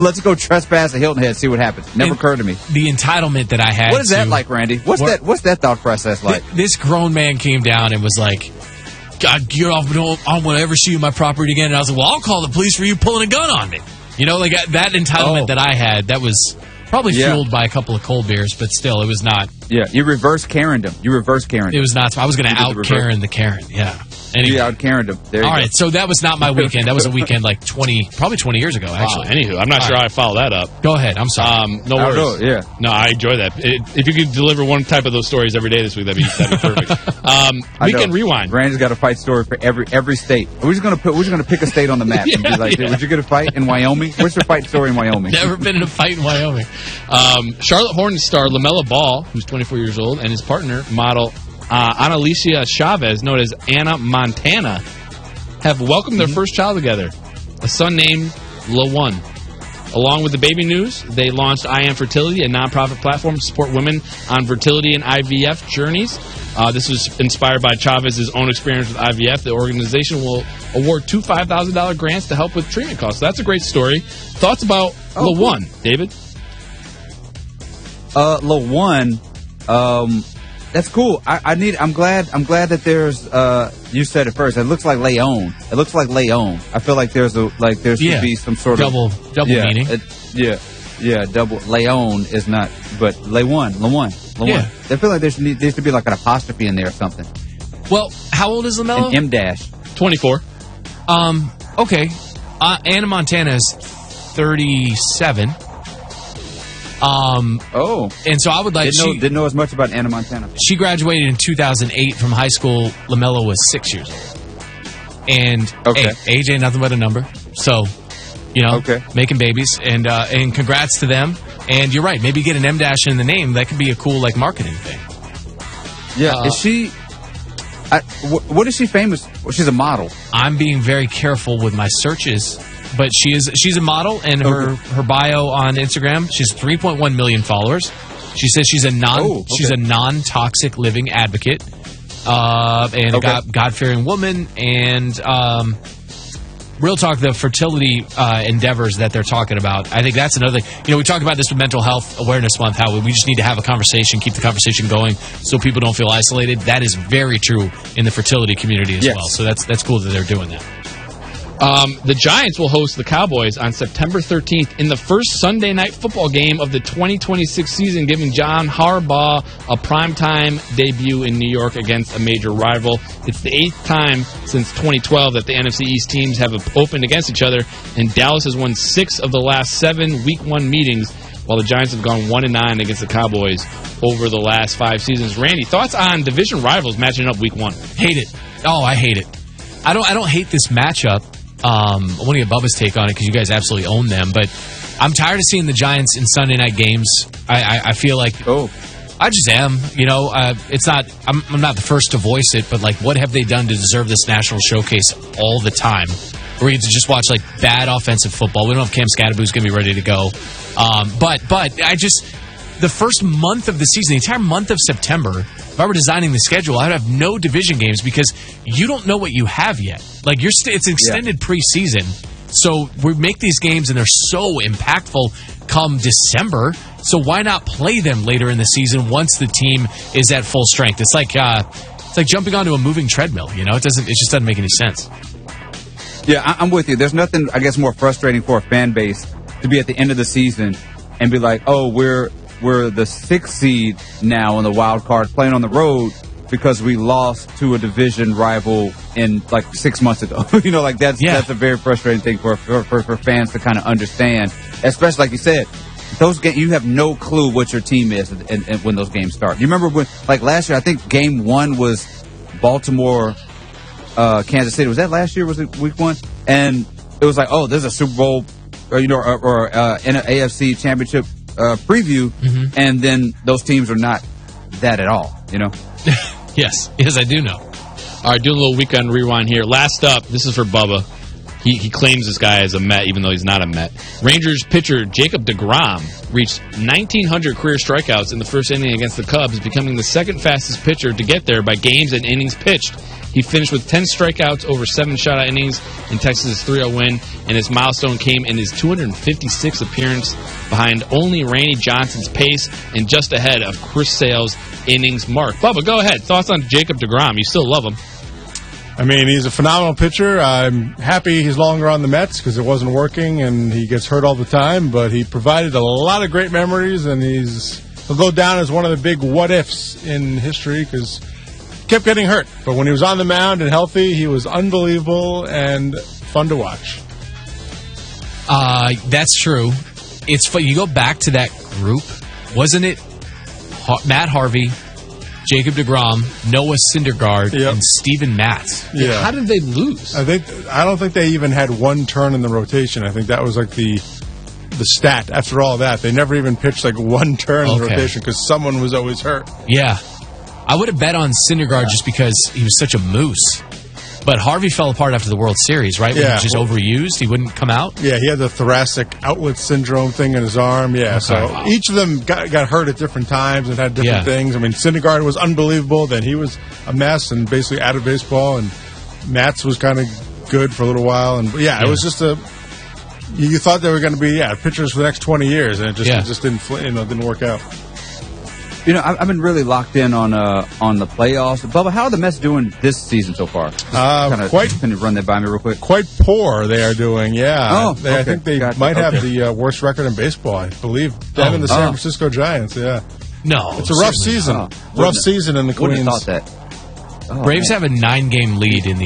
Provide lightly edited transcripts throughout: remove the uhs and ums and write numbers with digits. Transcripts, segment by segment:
Let's go trespass at Hilton Head, see what happens. Never occurred to me. The entitlement that I had. What is that like, Randy? What's that thought process like? This grown man came down and was like, God, get off, I don't want to ever see you on my property again. And I was like, well, I'll call the police for you pulling a gun on me. You know, like that entitlement that I had, that was probably fueled by a couple of cold beers, but still, it was not. Yeah, you reverse Karendom. It was not. I was going to out Karen the Karen. Yeah. Anyway. You out Karendom. There you go. All right, so that was not my weekend. That was a weekend like probably 20 years ago, actually. Wow. Anywho, I'm not sure how I follow that up. Go ahead. I'm sorry. No worries. No, I enjoy that. If you could deliver one type of those stories every day this week, that'd be perfect. Weekend Rewind. Randy's got a fight story for every state. We're just gonna pick a state on the map and be like, would you get a fight in Wyoming? What's your fight story in Wyoming? Never been in a fight in Wyoming. Charlotte Hornets star LaMelo Ball, who's 24 years old, and his partner, model Annalicia Chavez, known as Anna Montana, have welcomed their first child together, a son named LaOne. Along with the baby news, they launched I Am Fertility, a nonprofit platform to support women on fertility and IVF journeys. This was inspired by Chavez's own experience with IVF. The organization will award two $5,000 grants to help with treatment costs. So that's a great story. Thoughts about LaOne, cool. David? LaOne, that's cool. I'm glad that there's. You said it first. It looks like Leon. It looks like Leon. I feel like there should be some sort of double meaning. Double. Leon is not, but LaOne. Yeah. I feel like there should be like an apostrophe in there or something. Well, how old is LaMelo? An M-dash. 24. Okay. Anna Montana is 37. And so I would like didn't know as much about Anna Montana. She graduated in 2008 from high school. LaMelo was 6 years old, and hey, age ain't nothing but a number. So, making babies, and congrats to them. And you're right, maybe get an M-dash in the name. That could be a cool marketing thing. Yeah, is she? What is she famous? Well, she's a model. I'm being very careful with my searches. But she's a model, and her bio on Instagram, she's 3.1 million followers. She says she's a non-toxic living advocate, and a God-fearing woman, and real talk, the fertility endeavors that they're talking about. I think that's another thing. We talk about this with Mental Health Awareness Month, how we just need to have a conversation, keep the conversation going so people don't feel isolated. That is very true in the fertility community as well. So that's cool that they're doing that. The Giants will host the Cowboys on September 13th in the first Sunday night football game of the 2026 season, giving John Harbaugh a primetime debut in New York against a major rival. It's the 8th time since 2012 that the NFC East teams have opened against each other, and Dallas has won 6 of the last 7 Week 1 meetings, while the Giants have gone 1-9 against the Cowboys over the last 5 seasons. Randy, thoughts on division rivals matching up Week 1? Hate it. Oh, I hate it. I don't hate this matchup. I want to get Bubba's take on it because you guys absolutely own them. But I'm tired of seeing the Giants in Sunday night games. I feel like I just am. It's not. I'm not the first to voice it, but what have they done to deserve this national showcase all the time? Where you get to just watch bad offensive football. We don't have Cam Scadaboo's going to be ready to go. But the first month of the season, the entire month of September, if I were designing the schedule, I'd have no division games because you don't know what you have yet. It's extended preseason, so we make these games and they're so impactful come December. So why not play them later in the season once the team is at full strength? It's like jumping onto a moving treadmill. It just doesn't make any sense. Yeah, I'm with you. There's nothing, I guess, more frustrating for a fan base to be at the end of the season and be like, oh, we're the 6th seed now in the wild card playing on the road because we lost to a division rival in 6 months ago. That's a very frustrating thing for fans to kind of understand, especially like you said, those games, you have no clue what your team is and when those games start. You remember when, last year, I think game 1 was Baltimore, Kansas City. Was that last year? Was it Week 1? And it was there's a Super Bowl or an AFC championship preview, and then those teams are not that at all, Yes, I do know. All right, doing a little weekend rewind here. Last up, this is for Bubba. He claims this guy is a Met, even though he's not a Met. Rangers pitcher Jacob deGrom reached 1,900 career strikeouts in the first inning against the Cubs, becoming the second fastest pitcher to get there by games and innings pitched. He finished with 10 strikeouts over 7 shutout innings in Texas' 3-0 win, and his milestone came in his 256th appearance behind only Randy Johnson's pace and just ahead of Chris Sale's innings mark. Bubba, go ahead. Thoughts on Jacob deGrom? You still love him. I mean, he's a phenomenal pitcher. I'm happy he's longer on the Mets because it wasn't working and he gets hurt all the time, but he provided a lot of great memories, and he'll go down as one of the big what-ifs in history because he kept getting hurt. But when he was on the mound and healthy, he was unbelievable and fun to watch. That's true. It's fun. You go back to that group, wasn't it Matt Harvey, Jacob deGrom, Noah Syndergaard, and Steven Matz? Yeah. How did they lose? I don't think they even had one turn in the rotation. I think that was like the stat. After all that, they never even pitched like one turn in the rotation because someone was always hurt. Yeah. I would have bet on Syndergaard just because he was such a moose. But Harvey fell apart after the World Series, right? When he was just overused, he wouldn't come out. Yeah, he had the thoracic outlet syndrome thing in his arm. Yeah, so each of them got hurt at different times and had different things. I mean, Syndergaard was unbelievable. Then he was a mess and basically out of baseball. And Matz was kind of good for a little while. And it was just you thought they were going to be pitchers for the next 20 years, and it just didn't work out. You know, I've been really locked in on the playoffs. Bubba, how are the Mets doing this season so far? Can you run that by me real quick? Quite poor they are doing, I think they might have the worst record in baseball, I believe. Them and the San Francisco Giants, No. It's a rough season. Rough season in the Queens. Wouldn't have thought that. Braves have a 9-game lead in the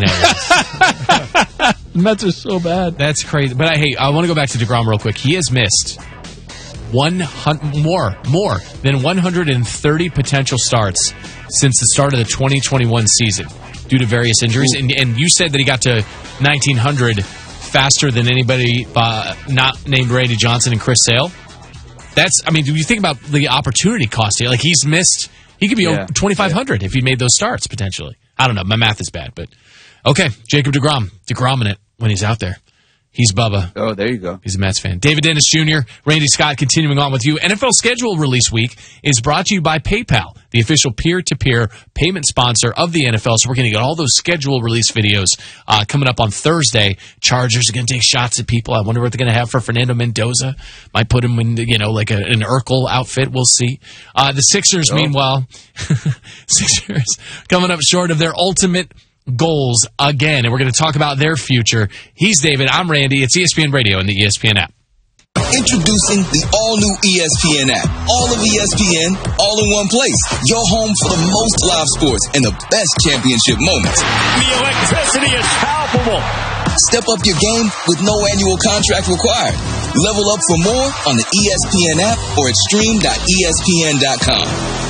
NL. The Mets are so bad. That's crazy. But I want to go back to deGrom real quick. He has missed more than 130 potential starts since the start of the 2021 season due to various injuries. And you said that he got to 1,900 faster than anybody not named Randy Johnson and Chris Sale. Do you think about the opportunity cost here? Like, he's missed, he could be 2,500 if he made those starts potentially. I don't know. My math is bad, but okay. Jacob deGrom it when he's out there. He's Bubba. Oh, there you go. He's a Mets fan. David Dennis Jr., Randy Scott, continuing on with you. NFL Schedule Release Week is brought to you by PayPal, the official peer-to-peer payment sponsor of the NFL. So we're going to get all those schedule release videos coming up on Thursday. Chargers are going to take shots at people. I wonder what they're going to have for Fernando Mendoza. Might put him in, like an Urkel outfit. We'll see. The Sixers, meanwhile, Sixers coming up short of their ultimate goals again, and we're going to talk about their future. He's David, I'm Randy. It's ESPN Radio and the ESPN app. Introducing the all-new ESPN app. All of ESPN, all in one place. Your home for the most live sports and the best championship moments. The electricity is palpable. Step up your game with no annual contract required. Level up for more on the ESPN app or at stream.espn.com.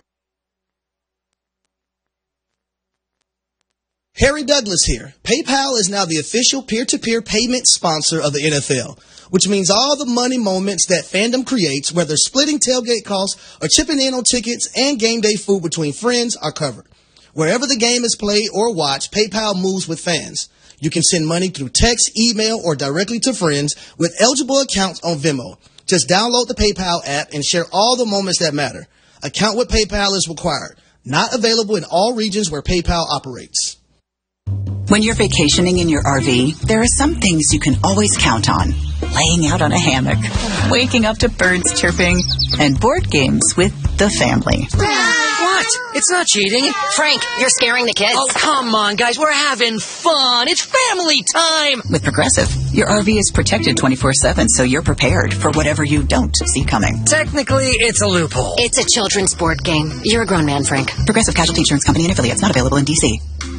Harry Douglas here. PayPal is now the official peer-to-peer payment sponsor of the NFL, which means all the money moments that fandom creates, whether splitting tailgate costs or chipping in on tickets and game day food between friends, are covered. Wherever the game is played or watched, PayPal moves with fans. You can send money through text, email, or directly to friends with eligible accounts on Venmo. Just download the PayPal app and share all the moments that matter. Account with PayPal is required. Not available in all regions where PayPal operates. When you're vacationing in your RV, there are some things you can always count on. Laying out on a hammock, waking up to birds chirping, and board games with the family. What? It's not cheating. Frank, you're scaring the kids. Oh, come on, guys. We're having fun. It's family time. With Progressive, your RV is protected 24/7, so you're prepared for whatever you don't see coming. Technically, it's a loophole. It's a children's board game. You're a grown man, Frank. Progressive Casualty Insurance Company and affiliates, not available in D.C.